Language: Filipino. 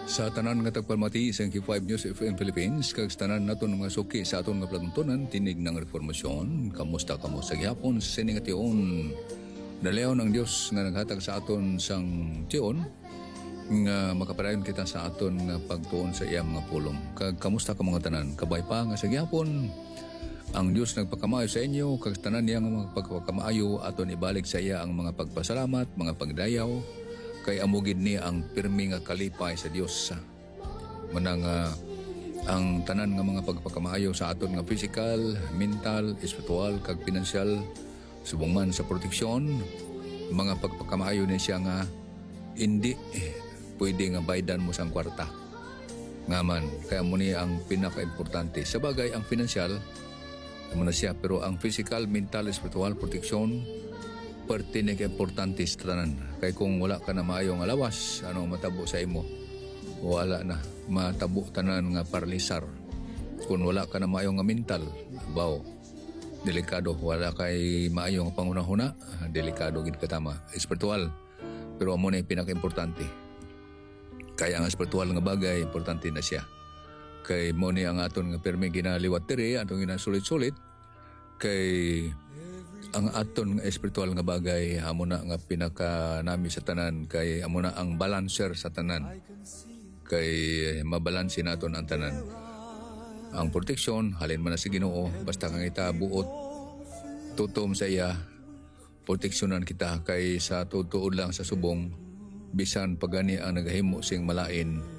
Sa tanan nga tagpalmati sa Q5 News FM Philippines, kag sa tanan naton mga suki sa aton nga platuntunan tinig ng reformasyon. Kamusta kamo sa gihapon sa sining nga tion? Dalayon ang Dios nga naghatag sa aton sang tion nga makapadayon kita sa aton nga pagtuon sa iyang mga pulong. Kag kamusta ka mga tanan? Kabay pa nga sa gihapon. Ang Dios nagpakamayo sa inyo kag sa tanan niya nga mga pagpakamaayo aton ibalik sa iya ang mga pagpasalamat, mga pagdayaw. Kay amugid ni ang pirmi nga kalipay sa Dios. Manang ang tanan nga mga pagpakamaayo sa aton nga physical, mental, espiritual kag pinansyal subong man sa proteksyon, mga pagpakamaayo ni siya nga hindi pwede nga baydan mo sang kwarta. Ngaman, kaya mo ni ang pinaka-importante. Sa bagay ang pinansyal mo na siya, pero ang physical, mental, espiritual proteksyon parte na importante sa tanan. Kaya kung wala ka na maayong alawas, matabo sa imo, wala na, matabo tanan nga paralisar. Kung wala ka na maayong nga mental, delikado. Wala kay maayong pangunahuna, delikado gid katama. Espiritual, pero amo na yung pinaka-importante. Kaya ang espiritual nga bagay, importante na siya. Kay mo ni ang aton nga permi ginaliwat diri, atong ginasulit-sulit, kay ang aton nga espiritual nga bagay amo na nga pinaka nami sa tanan, kay amo na ang balancer sa tanan, kay mabalansin naton ang tanan. Ang proteksyon halin man na sa Ginoo, basta kang ita buot tutom sa iya, proteksyonan kita. Kay sa tutuod lang sa subong bisan pagani ang naghimo sing malain